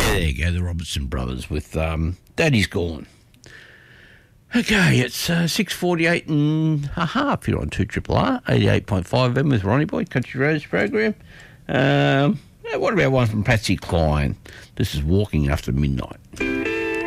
there you go, the Robertson Brothers with Daddy's Gone. Okay, it's 6:48 and a half here on 2RRR, 88.5 FM with Ronnie Boy, Country Roads program. What about one from Patsy Cline? This is Walking After Midnight.